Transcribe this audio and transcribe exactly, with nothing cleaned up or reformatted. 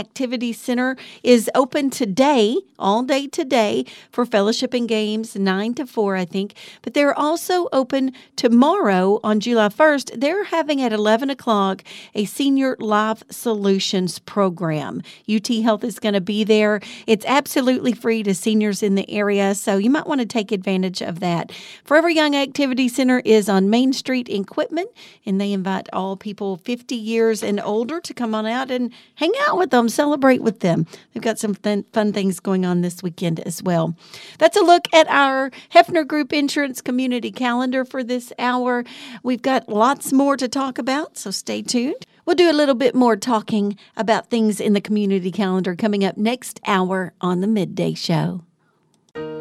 Activity Center is open today, all day today, for fellowship and games, nine to four, I think. But they're also open tomorrow on July first. They're having at eleven o'clock a Senior Life Solutions program. U T Health is going to be there. It's absolutely free to seniors in the area, so you might want to take advantage of that. Forever Young Activity Center is on Main Street in Quitman, and they invite all people fifty years and older to come on out and hang out with them, celebrate with them. They've got some fun, fun things going on this weekend as well. That's a look at our Hefner Group Insurance Community Calendar for this hour. We've got lots more to talk about, so stay tuned. We'll do a little bit more talking about things in the community calendar coming up next hour on the Midday Show.